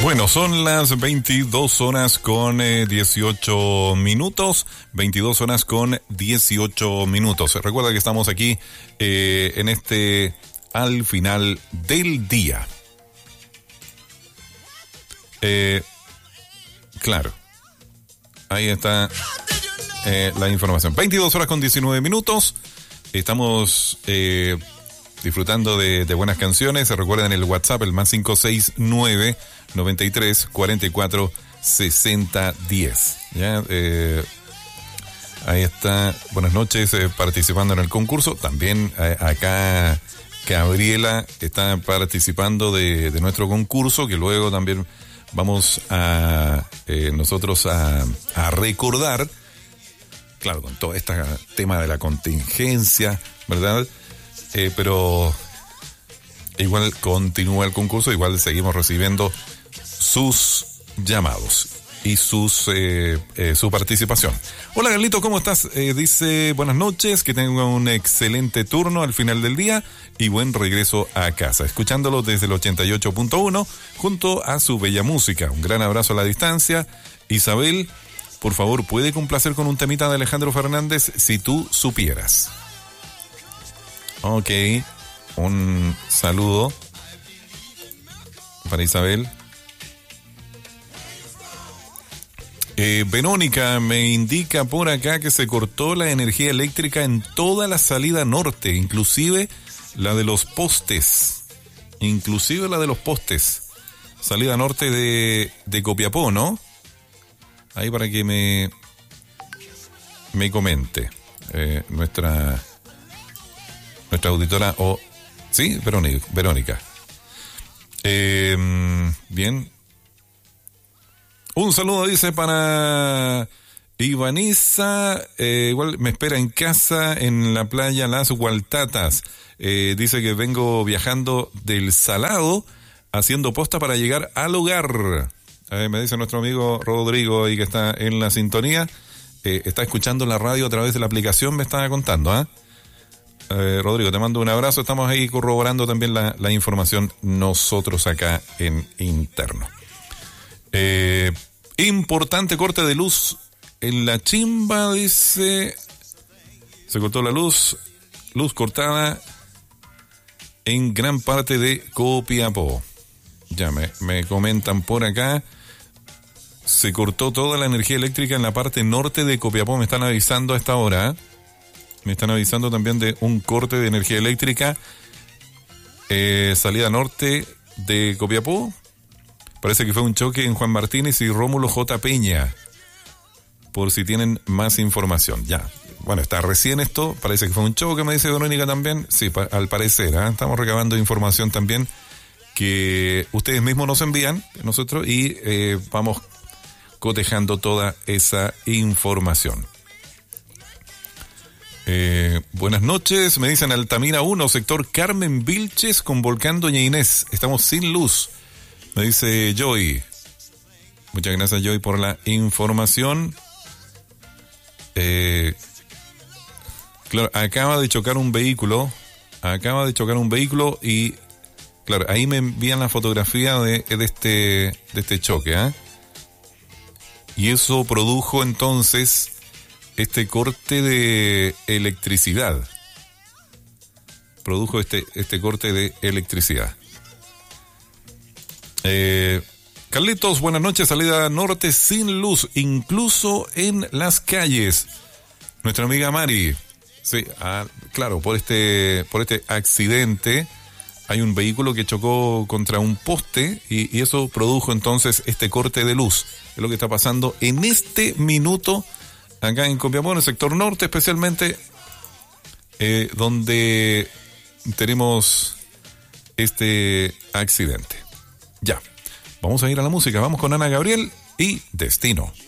Bueno, son las 22 horas con 18 minutos. 22 horas con 18 minutos. Recuerda que estamos aquí en al final del día. Claro. Ahí está la información. 22 horas con 19 minutos. Estamos disfrutando de buenas canciones. Recuerden el WhatsApp, el más 569 93 44 60 10. ¿Ya? Ahí está. Buenas noches, participando en el concurso. También acá Gabriela está participando de nuestro concurso, que luego también vamos a nosotros a recordar, claro, con todo este tema de la contingencia, ¿verdad? Pero igual continúa el concurso, igual seguimos recibiendo sus llamados y su participación. Hola Carlito, ¿cómo estás? Dice, buenas noches, que tenga un excelente turno al final del día y buen regreso a casa. Escuchándolo desde el 88.1 junto a su bella música. Un gran abrazo a la distancia. Isabel, por favor, ¿puede complacer con un temita de Alejandro Fernández, Si tú supieras? Ok, un saludo para Isabel. Verónica me indica por acá que se cortó la energía eléctrica en toda la salida norte, inclusive la de los postes. Salida norte de Copiapó, ¿no? Ahí para que me comente nuestra auditora, sí, Verónica. Bien. Un saludo, dice, para Ivaniza, igual me espera en casa en la playa Las Hualtatas. Dice que vengo viajando del Salado, haciendo posta para llegar al hogar. Me dice nuestro amigo Rodrigo ahí que está en la sintonía. Está escuchando la radio a través de la aplicación, me estaba contando, Rodrigo, te mando un abrazo. Estamos ahí corroborando también la información nosotros acá en interno. Importante corte de luz en la Chimba, dice. Se cortó la luz cortada en gran parte de Copiapó. Ya me comentan por acá. Se cortó toda la energía eléctrica en la parte norte de Copiapó. Me están avisando a esta hora. Me están avisando también de un corte de energía eléctrica. Salida norte de Copiapó. Parece que fue un choque en Juan Martínez y Rómulo J. Peña. Por si tienen más información. Ya. Bueno, está recién esto. Parece que fue un choque, me dice Verónica también. Sí, al parecer. Estamos recabando información también que ustedes mismos nos envían, nosotros, y vamos cotejando toda esa información. Buenas noches, me dicen Altamira 1, sector Carmen Vilches con Volcán Doña Inés. Estamos sin luz. Me dice Joy. Muchas gracias, Joy, por la información. Claro, acaba de chocar un vehículo y, claro, ahí me envían la fotografía de este choque, Y eso produjo entonces este corte de electricidad. Produjo este corte de electricidad. Carlitos, buenas noches. Salida norte sin luz, incluso en las calles. Nuestra amiga Mari. Sí, claro, por este accidente hay un vehículo que chocó contra un poste y eso produjo entonces este corte de luz. Es lo que está pasando en este minuto acá en Copiapó, en el sector norte, especialmente donde tenemos este accidente. Ya, vamos a ir a la música. Vamos con Ana Gabriel y Destino.